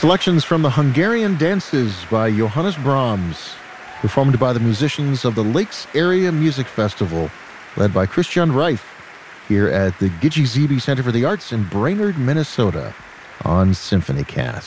Selections from the Hungarian Dances by Johannes Brahms, performed by the musicians of the Lakes Area Music Festival, led by Christian Reif, here at the Gidgee Zeebe Center for the Arts in Brainerd, Minnesota, on SymphonyCast.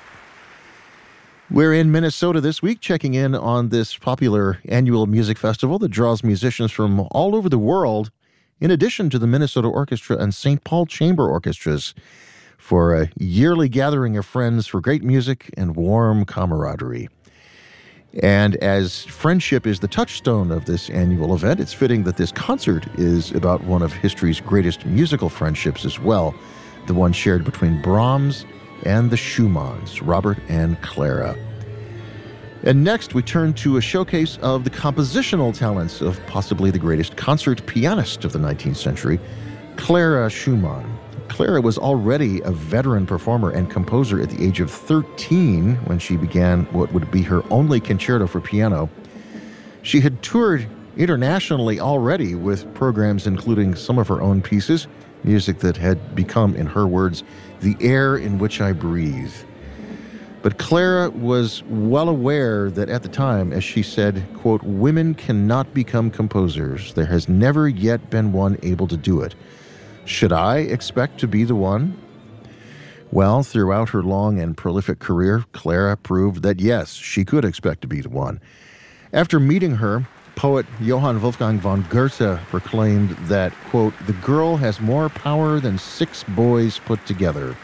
We're in Minnesota this week, checking in on this popular annual music festival that draws musicians from all over the world, in addition to the Minnesota Orchestra and St. Paul Chamber Orchestras, for a yearly gathering of friends for great music and warm camaraderie. And as friendship is the touchstone of this annual event, it's fitting that this concert is about one of history's greatest musical friendships as well, the one shared between Brahms and the Schumanns, Robert and Clara. And next, we turn to a showcase of the compositional talents of possibly the greatest concert pianist of the 19th century, Clara Schumann. Clara was already a veteran performer and composer at the age of 13 when she began what would be her only concerto for piano. She had toured internationally already with programs including some of her own pieces, music that had become, in her words, the air in which I breathe. But Clara was well aware that at the time, as she said, quote, "Women cannot become composers. There has never yet been one able to do it. Should I expect to be the one?" Well, throughout her long and prolific career, Clara proved that yes, she could expect to be the one. After meeting her, poet Johann Wolfgang von Goethe proclaimed that, quote, "The girl has more power than 6 boys put together."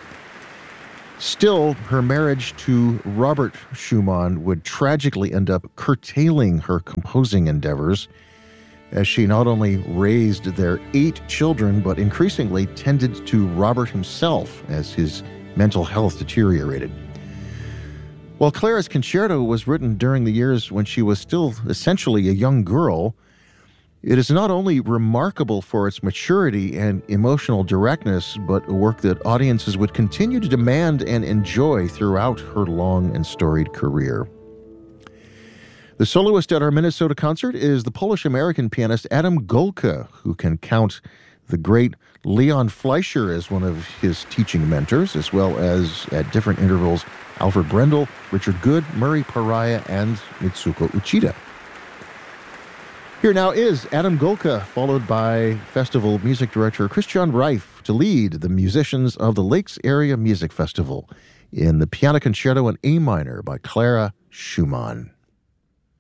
Still, her marriage to Robert Schumann would tragically end up curtailing her composing endeavors, as she not only raised their 8 children, but increasingly tended to Robert himself as his mental health deteriorated. While Clara's concerto was written during the years when she was still essentially a young girl, it is not only remarkable for its maturity and emotional directness, but a work that audiences would continue to demand and enjoy throughout her long and storied career. The soloist at our Minnesota concert is the Polish-American pianist Adam Golka, who can count the great Leon Fleischer as one of his teaching mentors, as well as, at different intervals, Alfred Brendel, Richard Good, Murray Pariah, and Mitsuko Uchida. Here now is Adam Golka, followed by festival music director Christian Reif to lead the musicians of the Lakes Area Music Festival in the Piano Concerto in A minor by Clara Schumann.